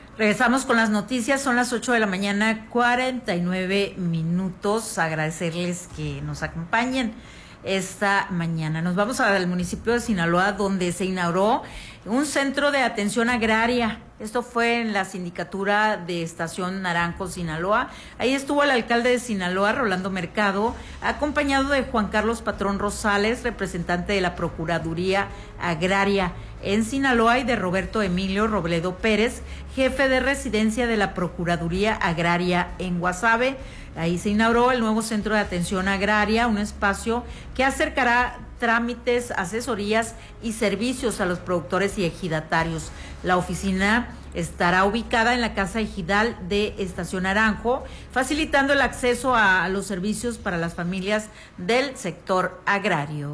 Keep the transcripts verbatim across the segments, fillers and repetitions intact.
Regresamos con las noticias, son las ocho de la mañana, cuarenta y nueve minutos. Agradecerles que nos acompañen esta mañana. Nos vamos al municipio de Sinaloa, donde se inauguró un centro de atención agraria. Esto fue en la sindicatura de Estación Naranjo, Sinaloa. Ahí estuvo el alcalde de Sinaloa, Rolando Mercado, acompañado de Juan Carlos Patrón Rosales, representante de la Procuraduría Agraria en Sinaloa, y de Roberto Emilio Robledo Pérez, jefe de residencia de la Procuraduría Agraria en Guasave. Ahí se inauguró el nuevo Centro de Atención Agraria, un espacio que acercará trámites, asesorías y servicios a los productores y ejidatarios. La oficina estará ubicada en la Casa Ejidal de Estación Naranjo, facilitando el acceso a los servicios para las familias del sector agrario.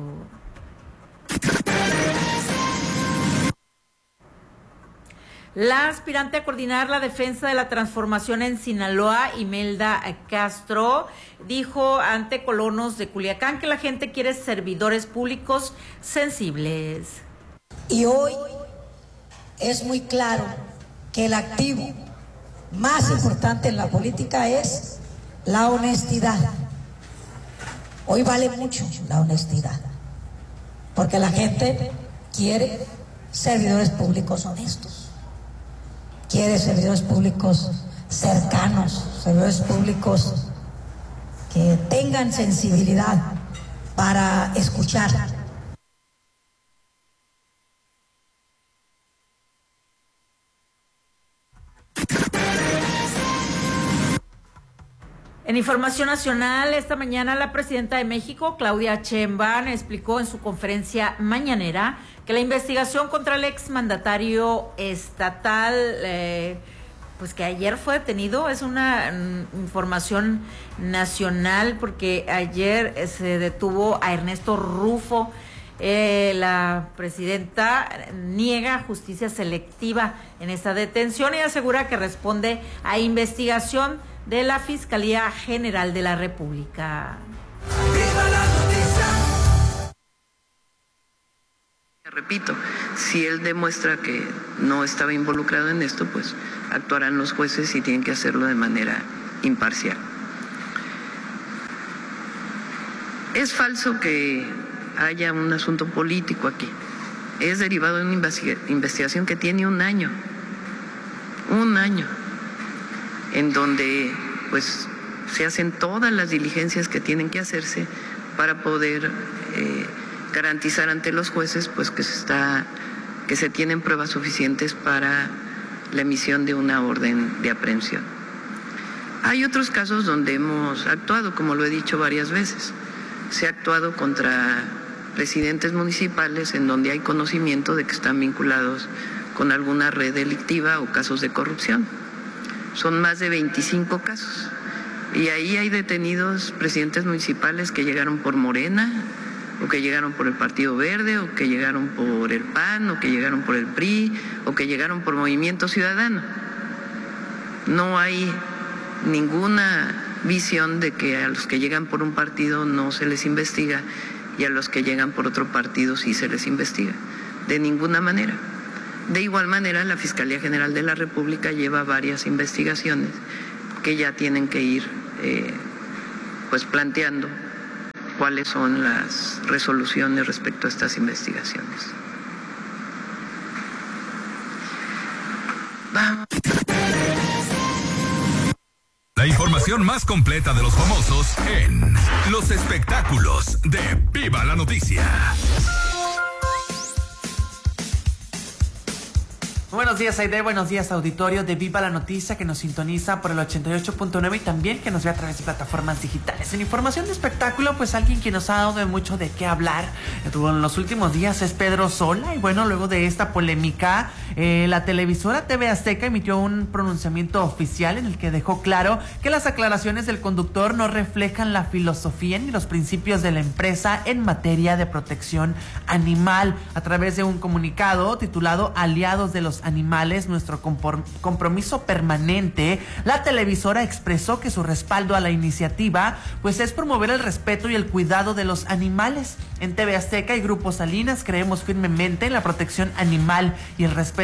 La aspirante a coordinar la defensa de la transformación en Sinaloa, Imelda Castro, dijo ante colonos de Culiacán que la gente quiere servidores públicos sensibles. Y hoy es muy claro que el activo más importante en la política es la honestidad. Hoy vale mucho la honestidad, porque la gente quiere servidores públicos honestos. Quiere servidores públicos cercanos, servidores públicos que tengan sensibilidad para escuchar. En información nacional, esta mañana la presidenta de México, Claudia Sheinbaum, explicó en su conferencia mañanera que la investigación contra el exmandatario estatal, eh, pues que ayer fue detenido, es una mm, información nacional, porque ayer eh, se detuvo a Ernesto Rufo. Eh, la presidenta niega justicia selectiva en esta detención y asegura que responde a investigación de la Fiscalía General de la República. ¡Viva la noticia! Repito, si él demuestra que no estaba involucrado en esto, pues actuarán los jueces y tienen que hacerlo de manera imparcial. Es falso que haya un asunto político aquí. Es derivado de una investigación que tiene un año, un año, en donde pues se hacen todas las diligencias que tienen que hacerse para poder eh, garantizar ante los jueces pues que se está, que se tienen pruebas suficientes para la emisión de una orden de aprehensión. Hay otros casos donde hemos actuado, como lo he dicho varias veces. Se ha actuado contra presidentes municipales en donde hay conocimiento de que están vinculados con alguna red delictiva o casos de corrupción. Son más de veinticinco casos. Y ahí hay detenidos presidentes municipales que llegaron por Morena, o que llegaron por el Partido Verde, o que llegaron por el P A N, o que llegaron por el P R I, o que llegaron por Movimiento Ciudadano. No hay ninguna visión de que a los que llegan por un partido no se les investiga y a los que llegan por otro partido sí se les investiga. De ninguna manera. De igual manera, la Fiscalía General de la República lleva varias investigaciones que ya tienen que ir eh, pues planteando cuáles son las resoluciones respecto a estas investigaciones. Vamos. La información más completa de los famosos en los espectáculos de Viva la Noticia. Buenos días, Aide. Buenos días, auditorio de Viva la Noticia, que nos sintoniza por el ochenta y ocho punto nueve y también que nos ve a través de plataformas digitales. En información de espectáculo, pues alguien que nos ha dado de mucho de qué hablar en los últimos días es Pedro Sola. Y bueno, luego de esta polémica, eh, la televisora T V Azteca emitió un pronunciamiento oficial en el que dejó claro que las aclaraciones del conductor no reflejan la filosofía ni los principios de la empresa en materia de protección animal. A través de un comunicado titulado Aliados de los Animales, nuestro compromiso permanente, la televisora expresó que su respaldo a la iniciativa pues es promover el respeto y el cuidado de los animales. En T V Azteca y Grupo Salinas creemos firmemente en la protección animal y el respeto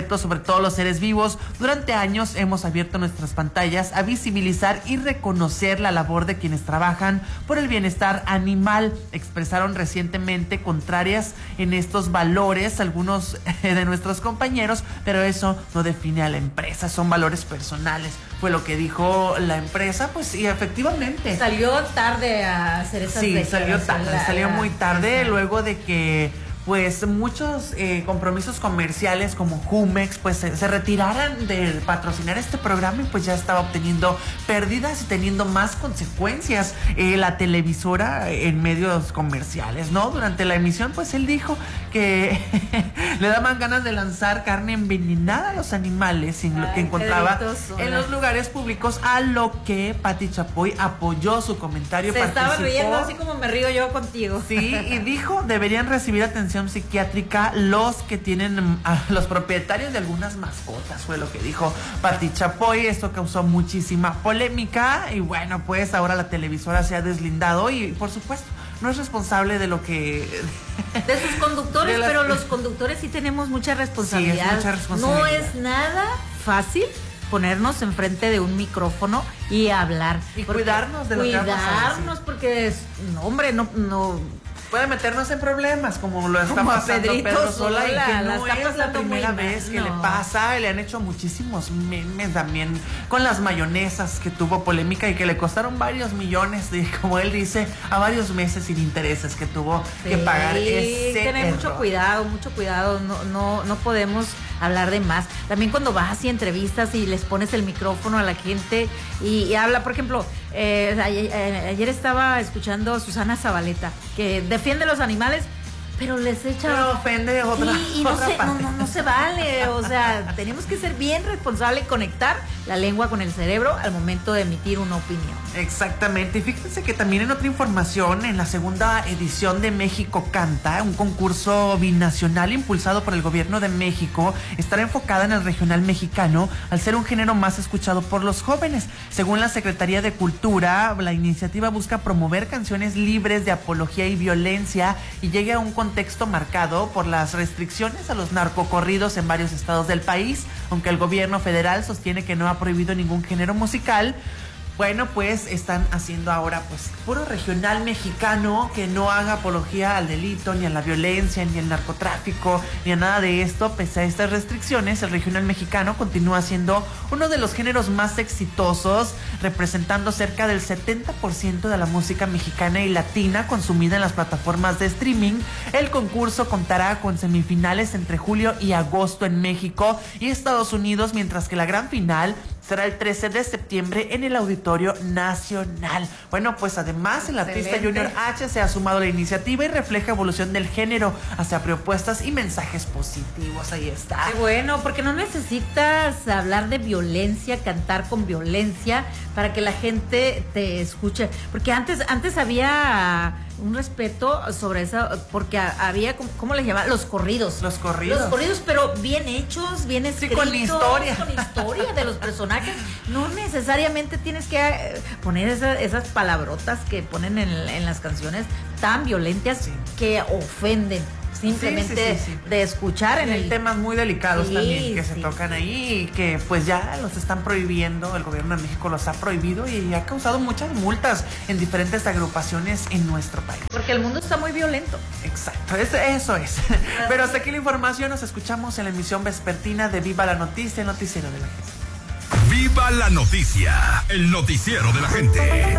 respeto sobre todos los seres vivos. Durante años hemos abierto nuestras pantallas a visibilizar y reconocer la labor de quienes trabajan por el bienestar animal. Expresaron recientemente contrarias en estos valores algunos de nuestros compañeros, pero eso no define a la empresa, son valores personales, fue lo que dijo la empresa. Pues y efectivamente salió tarde a hacer esas sí, salió tarde, la, salió la, muy tarde, la, luego de que pues muchos eh, compromisos comerciales como Jumex pues se, se retiraran de patrocinar este programa y pues ya estaba obteniendo pérdidas y teniendo más consecuencias eh, la televisora en medios comerciales, ¿no? Durante la emisión pues él dijo que le daban ganas de lanzar carne envenenada a los animales en lo que Ay, encontraba Pedrito, en los lugares públicos, a lo que Pati Chapoy apoyó su comentario. Se participó. estaba riendo así como me río yo contigo. Sí, y dijo, deberían recibir atención psiquiátrica los que tienen a los propietarios de algunas mascotas, fue lo que dijo Pati Chapoy. Esto causó muchísima polémica y bueno, pues ahora la televisora se ha deslindado y por supuesto no es responsable de lo que... De sus conductores, de pero los conductores sí tenemos mucha responsabilidad. Sí, es mucha responsabilidad. No es nada fácil ponernos enfrente de un micrófono y hablar. Y cuidarnos de lo que vamos a decir. Cuidarnos porque, es, no, hombre, no... no puede meternos en problemas como lo está como pasando Pedrito Pedro Sola, Sola, y que la no está es la pasando primera muy vez mal, que no. le pasa. Le han hecho muchísimos memes también con las mayonesas, que tuvo polémica y que le costaron varios millones, y como él dice, a varios meses sin intereses que tuvo sí, que pagar ese tener error. mucho cuidado, mucho cuidado, no, no, no podemos hablar de más. También cuando vas y entrevistas y les pones el micrófono a la gente y, y habla, por ejemplo, eh, ayer, ayer estaba escuchando a Susana Zabaleta, que defiende los animales, pero les echa... Pero ofende a otra, sí, y no otra se, parte. no, no, no se vale, o sea, tenemos que ser bien responsables y conectar la lengua con el cerebro al momento de emitir una opinión. Exactamente, y fíjense que también en otra información, en la segunda edición de México Canta, un concurso binacional impulsado por el gobierno de México, estará enfocada en el regional mexicano al ser un género más escuchado por los jóvenes. Según la Secretaría de Cultura, la iniciativa busca promover canciones libres de apología y violencia y llegue a un contexto marcado por las restricciones a los narcocorridos en varios estados del país. Aunque el gobierno federal sostiene que no ha prohibido ningún género musical, bueno, pues están haciendo ahora pues puro regional mexicano que no haga apología al delito, ni a la violencia, ni al narcotráfico, ni a nada de esto. Pese a estas restricciones, el regional mexicano continúa siendo uno de los géneros más exitosos, representando cerca del setenta por ciento de la música mexicana y latina consumida en las plataformas de streaming. El concurso contará con semifinales entre julio y agosto en México y Estados Unidos, mientras que la gran final será el trece de septiembre en el Auditorio Nacional. Bueno, pues además el artista Excelente. Junior H se ha sumado a la iniciativa y refleja evolución del género hacia propuestas y mensajes positivos. Ahí está. Qué bueno, porque no necesitas hablar de violencia, cantar con violencia para que la gente te escuche. Porque antes, antes había un respeto sobre eso, porque había, ¿cómo les llamaban? Los corridos. Los corridos. Los corridos, pero bien hechos, bien escritos. con historia. Con historia de los personajes. No necesariamente tienes que eh, poner esa, esas palabrotas que ponen en, en las canciones tan violentas Sí. que ofenden. Simplemente Sí, sí, sí, sí. de escuchar en Hay el... temas muy delicados Sí, también que sí. se tocan ahí y que pues ya los están prohibiendo, el gobierno de México los ha prohibido y ha causado muchas multas en diferentes agrupaciones en nuestro país. Porque el mundo está muy violento. Exacto, es- eso es. Pero hasta aquí la información, nos escuchamos en la emisión vespertina de Viva la Noticia, el noticiero de la gente. Viva la noticia, el noticiero de la gente.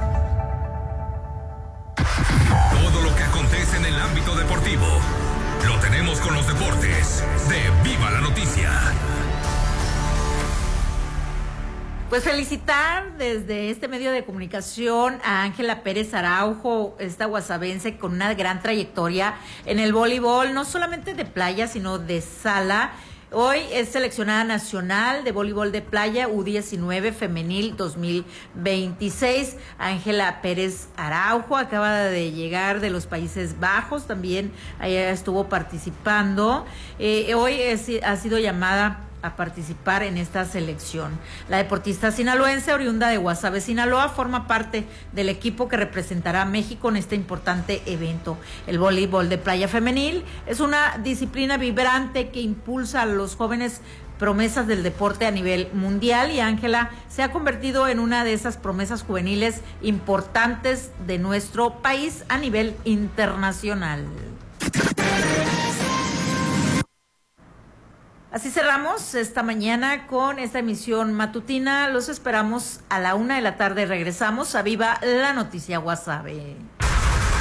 Todo lo que acontece en el ámbito deportivo lo tenemos con los deportes de Viva la Noticia. Pues felicitar desde este medio de comunicación a Ángela Pérez Araujo, esta guasabense con una gran trayectoria en el voleibol, no solamente de playa, sino de sala. Hoy es seleccionada nacional de voleibol de playa U diecinueve femenil dos mil veintiséis. Ángela Pérez Araujo acaba de llegar de los Países Bajos, también allá estuvo participando. Eh, hoy es, ha sido llamada a participar en esta selección. La deportista sinaloense, oriunda de Guasave, Sinaloa, forma parte del equipo que representará a México en este importante evento. El voleibol de playa femenil es una disciplina vibrante que impulsa a los jóvenes promesas del deporte a nivel mundial, y Ángela se ha convertido en una de esas promesas juveniles importantes de nuestro país a nivel internacional. Así cerramos esta mañana con esta emisión matutina. Los esperamos a la una de la tarde. Regresamos a Viva la Noticia Guasave.